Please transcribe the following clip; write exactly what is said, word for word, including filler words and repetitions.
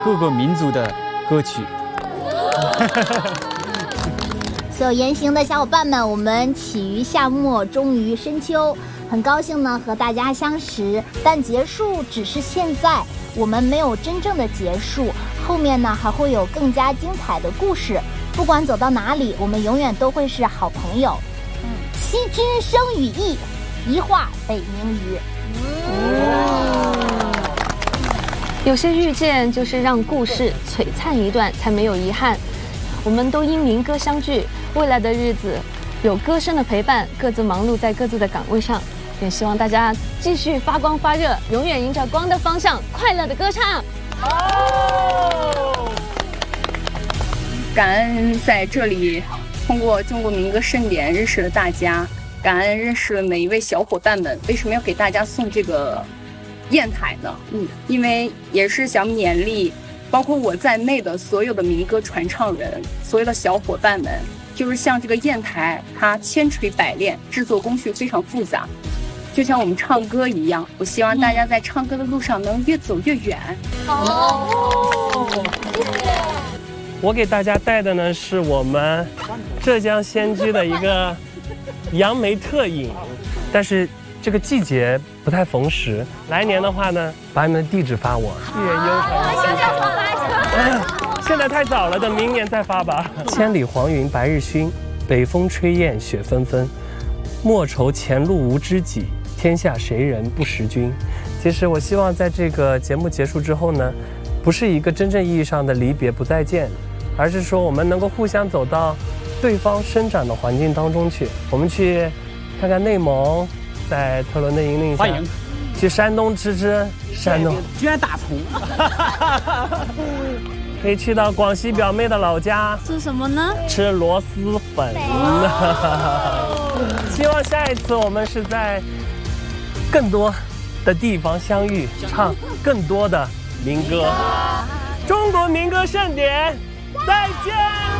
各个民族的歌曲。 所有言行的小伙伴们，我们起于夏末，终于深秋，很高兴呢和大家相识，但结束只是现在，我们没有真正的结束，后面呢还会有更加精彩的故事。不管走到哪里，我们永远都会是好朋友。嗯，惜君生与义，一画北冥鱼。 嗯，有些遇见就是让故事璀璨一段，才没有遗憾。我们都因民歌相聚，未来的日子有歌声的陪伴，各自忙碌在各自的岗位上，也希望大家继续发光发热，永远迎着光的方向，快乐的歌唱。 感恩在这里通过中国民歌盛典认识了大家，感恩认识了每一位小伙伴们。为什么要给大家送这个砚台呢？嗯，因为也是想勉励包括我在内的所有的民歌传唱人，所有的小伙伴们，就是像这个砚台，它千锤百炼，制作工序非常复杂，就像我们唱歌一样。我希望大家在唱歌的路上能越走越远。 哦，谢谢。我给大家带的呢是我们浙江仙居的一个杨梅特饮，但是这个季节不太逢时，来年的话呢，把你们的地址发我，一人邮传。现在太早了，等明年再发吧。千里黄云白日曛，北风吹雁雪纷纷。莫愁前路无知己，天下谁人不识君。其实我希望在这个节目结束之后呢，不是一个真正意义上的离别不再见，而是说我们能够互相走到对方生长的环境当中去。我们去看看内蒙，在特伦的引领下，欢迎去山东吃吃山东卷大葱， 可以去到广西表妹的老家吃什么呢？ 吃螺蛳粉。希望下一次我们是在更多的地方相遇，唱更多的民歌。中国民歌盛典，再见。